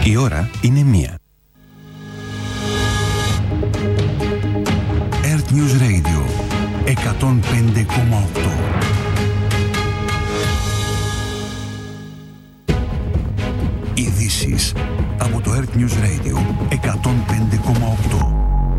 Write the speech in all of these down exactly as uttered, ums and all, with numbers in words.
Η ώρα είναι μία. Earth News Radio εκατόν πέντε κόμμα οκτώ. Ειδήσεις από το Earth News Radio εκατόν πέντε κόμμα οκτώ.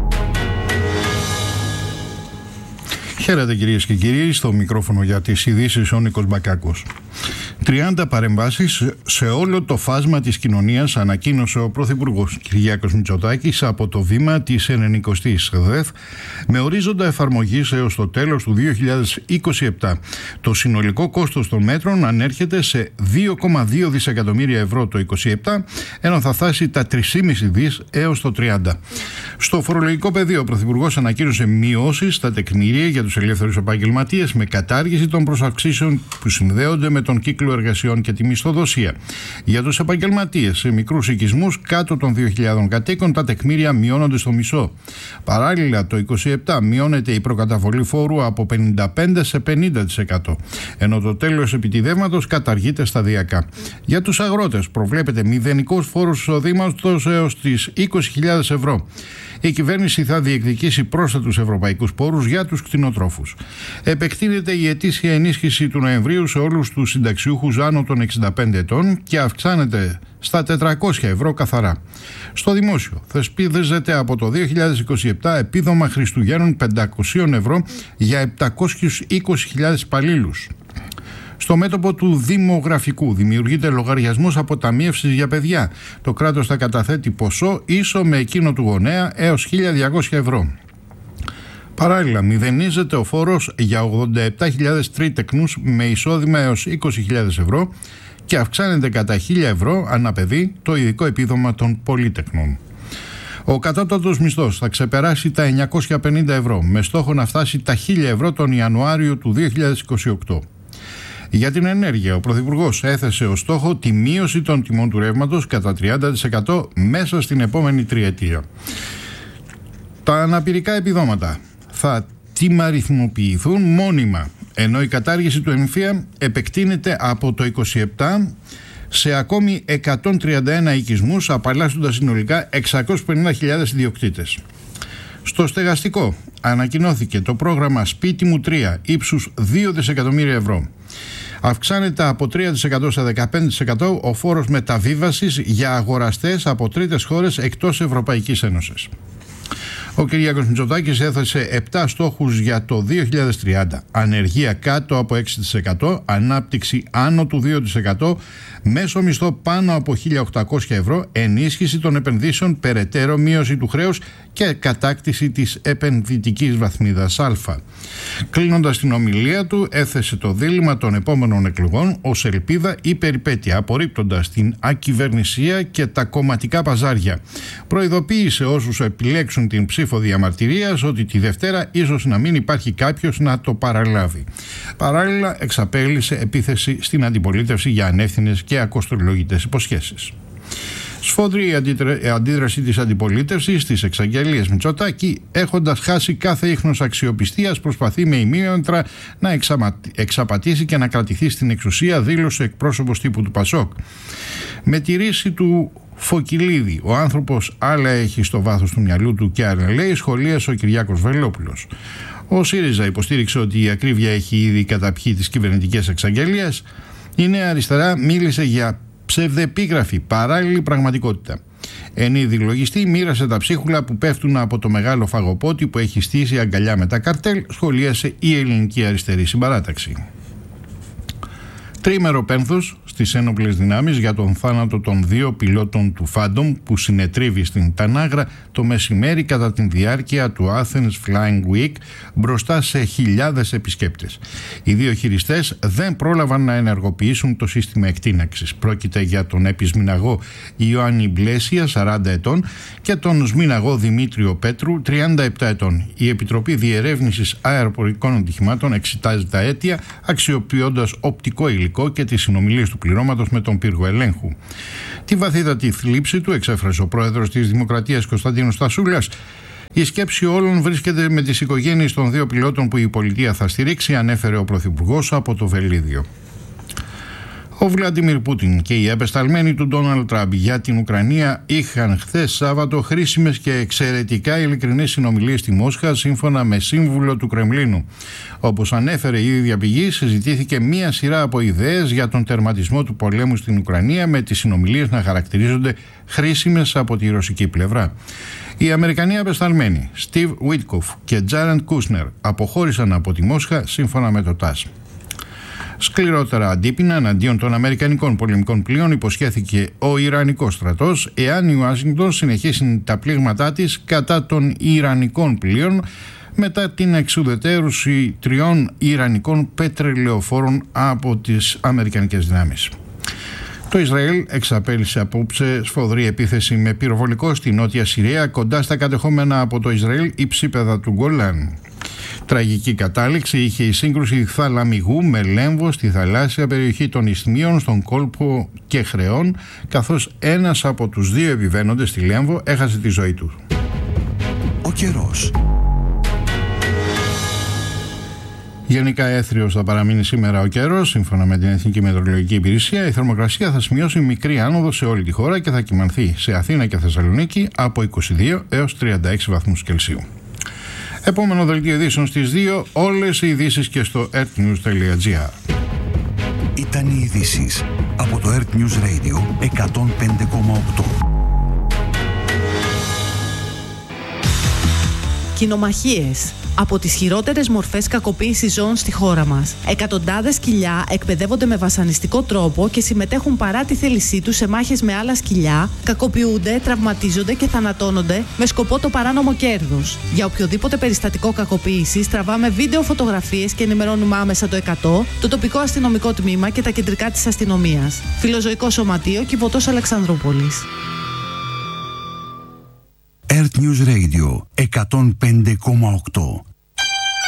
Χαίρετε κυρίες και κύριοι, στο μικρόφωνο για τις ειδήσεις ο Νίκος Μπακάκος. τριάντα παρεμβάσεις σε όλο το φάσμα της κοινωνίας, ανακοίνωσε ο Πρωθυπουργός Κυριάκος Μητσοτάκης από το βήμα της ενενηκοστής ΔΕΘ, με ορίζοντα εφαρμογής έως το τέλος του δύο χιλιάδες είκοσι επτά. Το συνολικό κόστος των μέτρων ανέρχεται σε δύο κόμμα δύο δισεκατομμύρια ευρώ το είκοσι επτά, ενώ θα φτάσει τα τρία κόμμα πέντε δις έως το τριάντα. Στο φορολογικό πεδίο, ο Πρωθυπουργός ανακοίνωσε μειώσεις στα τεκμήρια για τους ελεύθερους επαγγελματίες, με κατάργηση των προσαυξήσεων που συνδέονται με τον κύκλο εργασιών και τη μισθοδοσία. Για τους επαγγελματίες σε μικρούς οικισμούς κάτω των δύο χιλιάδων κατοίκων, τα τεκμήρια μειώνονται στο μισό. Παράλληλα, το είκοσι επτά μειώνεται η προκαταβολή φόρου από πενήντα πέντε τοις εκατό σε πενήντα τοις εκατό, ενώ το τέλος επιτιδεύματος καταργείται σταδιακά. Για τους αγρότες προβλέπεται μηδενικός φόρος εισοδήματος έως τις είκοσι χιλιάδες ευρώ. Η κυβέρνηση θα διεκδικήσει πρόσθετους ευρωπαϊκούς πόρους για τους κτηνοτρόφους. Επεκτείνεται η ετήσια ενίσχυση του Νοεμβρίου σε όλους τους συνταξιούχους άνω των εξήντα πέντε ετών και αυξάνεται στα τετρακόσια ευρώ καθαρά. Στο δημόσιο θεσπίζεται από το δύο χιλιάδες είκοσι επτά επίδομα Χριστουγέννων πεντακόσια ευρώ για επτακόσιες είκοσι χιλιάδες υπαλλήλους. Στο μέτωπο του δημογραφικού δημιουργείται λογαριασμός αποταμίευσης για παιδιά. Το κράτος θα καταθέτει ποσό ίσο με εκείνο του γονέα έως χίλια διακόσια ευρώ. Παράλληλα, μηδενίζεται ο φόρος για ογδόντα επτά χιλιάδες τρίτεκνους με εισόδημα έως είκοσι χιλιάδες ευρώ και αυξάνεται κατά χίλια ευρώ ανά παιδί το ειδικό επίδομα των πολύτεκνων. Ο κατώτατος μισθός θα ξεπεράσει τα εννιακόσια πενήντα ευρώ, με στόχο να φτάσει τα χίλια ευρώ τον Ιανουάριο του δύο χιλιάδες είκοσι οκτώ. Για την ενέργεια, ο Πρωθυπουργός έθεσε ως στόχο τη μείωση των τιμών του ρεύματος κατά τριάντα τοις εκατό μέσα στην επόμενη τριετία. Τα αναπηρικά επιδόματα θα τιμαριθμοποιηθούν μόνιμα, ενώ η κατάργηση του ΕΜΦΙΑ επεκτείνεται από το είκοσι επτά σε ακόμη εκατόν τριάντα ένα οικισμούς, απαλλάσσοντας συνολικά εξακόσιες πενήντα χιλιάδες ιδιοκτήτες. Στο στεγαστικό ανακοινώθηκε το πρόγραμμα Σπίτι μου τρία ύψους δύο δισεκατομμύρια ευρώ. Αυξάνεται από τρία τοις εκατό σε δεκαπέντε τοις εκατό ο φόρος μεταβίβασης για αγοραστές από τρίτες χώρες εκτός Ευρωπαϊκής Ένωσης. Ο Κυριάκος Μητσοτάκης έθεσε επτά στόχους για το δύο χιλιάδες τριάντα. Ανεργία κάτω από έξι τοις εκατό, ανάπτυξη άνω του δύο τοις εκατό, μέσο μισθό πάνω από χίλια οκτακόσια ευρώ, ενίσχυση των επενδύσεων, περαιτέρω μείωση του χρέους και κατάκτηση της επενδυτικής βαθμίδας Α. Κλείνοντας την ομιλία του, έθεσε το δίλημμα των επόμενων εκλογών ως ελπίδα ή περιπέτεια, απορρίπτοντας την ακυβερνησία και τα κομματικά παζάρια. Προειδοποίησε όσους επιλέξουν την ψήφο διαμαρτυρίας ότι τη Δευτέρα ίσως να μην υπάρχει κάποιος να το παραλάβει. Παράλληλα, εξαπέλυσε επίθεση στην αντιπολίτευση για ανεύθυνες και ακοστολογητές υποσχέσεις. Σφόδρη η αντίδραση της αντιπολίτευσης στις εξαγγελίες Μητσοτάκη, έχοντας χάσει κάθε ίχνος αξιοπιστίας, προσπαθεί με ημίμετρα να εξαπατήσει και να κρατηθεί στην εξουσία, δήλωσε εκπρόσωπος τύπου του Πασόκ. Με τη ρίση του Φωκυλίδη, ο άνθρωπος άλλα έχει στο βάθος του μυαλού του και άλλα λέει, σχολίασε ο Κυριάκος Βελόπουλος. Ο ΣΥΡΙΖΑ υποστήριξε ότι η ακρίβεια έχει ήδη καταπιεί τις κυβερνητικές εξαγγελίες. Η Νέα Αριστερά μίλησε για ψευδεπίγραφη παράλληλη πραγματικότητα. Εν είδη λογιστή, μοίρασε τα ψίχουλα που πέφτουν από το μεγάλο φαγοπότη που έχει στήσει αγκαλιά με τα καρτέλ, σχολίασε η Ελληνική Αριστερή Συμπαράταξη. Τρίμερο πένθος στις ένοπλες δυνάμεις για τον θάνατο των δύο πιλότων του Phantom που συνετρίβει στην Τανάγρα το μεσημέρι κατά τη διάρκεια του Athens Flying Week μπροστά σε χιλιάδες επισκέπτες. Οι δύο χειριστές δεν πρόλαβαν να ενεργοποιήσουν το σύστημα εκτείναξης. Πρόκειται για τον επισμηναγό Ιωάννη Μπλέσια, σαράντα ετών, και τον σμηναγό Δημήτριο Πέτρου, τριάντα επτά ετών. Η Επιτροπή Διερεύνησης Αεροπορικών Ατυχημάτων εξετάζει τα αίτια, αξιοποιώντας οπτικό υλικό και τις συνομιλίες του πληρώματος με τον πύργο ελέγχου. Τη βαθύτατη θλίψη του εξέφρασε ο πρόεδρος της Δημοκρατίας Κωνσταντίνος Στασούλας. Η σκέψη όλων βρίσκεται με τις οικογένειες των δύο πιλότων που η πολιτεία θα στηρίξει, ανέφερε ο Πρωθυπουργός από το Βελίδιο. Ο Βλαντιμίρ Πούτιν και οι απεσταλμένοι του Ντόναλντ Τραμπ για την Ουκρανία είχαν χθες Σάββατο χρήσιμες και εξαιρετικά ειλικρινές συνομιλίες στη Μόσχα, σύμφωνα με σύμβουλο του Κρεμλίνου. Όπως ανέφερε η ίδια πηγή, συζητήθηκε μία σειρά από ιδέες για τον τερματισμό του πολέμου στην Ουκρανία, με τις συνομιλίες να χαρακτηρίζονται χρήσιμες από τη ρωσική πλευρά. Οι Αμερικανοί απεσταλμένοι Στίβ Βίτκοφ και Τζάρεντ Κούσνερ αποχώρησαν από τη Μόσχα, σύμφωνα με το ΤΑΣ. Σκληρότερα αντίπεινα εναντίον των αμερικανικών πολεμικών πλοίων υποσχέθηκε ο Ιρανικός στρατός, εάν η Ουάσιγκτον συνεχίσει τα πλήγματά της κατά των Ιρανικών πλοίων μετά την εξουδετερώση τριών Ιρανικών πετρελαιοφόρων από τις αμερικανικές δυνάμεις. Το Ισραήλ εξαπέλυσε απόψε σφοδρή επίθεση με πυροβολικό στη Νότια Συρία, κοντά στα κατεχόμενα από το Ισραήλ υψίπεδα του Γκολάν. Τραγική κατάληξη είχε η σύγκρουση θαλαμιγού με λέμβο στη θαλάσσια περιοχή των Ισθμίων στον κόλπο Κεχρεών, καθώς ένας από τους δύο επιβαίνοντες στη λέμβο έχασε τη ζωή του. Ο καιρός. Γενικά έθριος θα παραμείνει σήμερα ο καιρός, σύμφωνα με την Εθνική Μετεωρολογική Υπηρεσία. Η θερμοκρασία θα σημειώσει μικρή άνοδο σε όλη τη χώρα και θα κυμανθεί σε Αθήνα και Θεσσαλονίκη από είκοσι δύο έως τριάντα έξι βαθμούς Κελσίου. Επόμενο δελτίο ειδήσεων στις δύο, όλες οι ειδήσεις και στο ertnews τελεία gr. Ήταν οι ειδήσεις από το Earth News Radio εκατόν πέντε κόμμα οκτώ. Κοινομαχίες. Από τις χειρότερες μορφές κακοποίησης ζώων στη χώρα μας. Εκατοντάδες σκυλιά εκπαιδεύονται με βασανιστικό τρόπο και συμμετέχουν παρά τη θέλησή τους σε μάχες με άλλα σκυλιά, κακοποιούνται, τραυματίζονται και θανατώνονται με σκοπό το παράνομο κέρδος. Για οποιοδήποτε περιστατικό κακοποίησης τραβάμε βίντεο, φωτογραφίες και ενημερώνουμε άμεσα το εκατό, το τοπικό αστυνομικό τμήμα και τα κεντρικά της αστυνομίας. Φιλοζωικό Σωματείο, Κιβωτός Αλεξανδρούπολης. Earth News Radio εκατόν πέντε κόμμα οκτώ.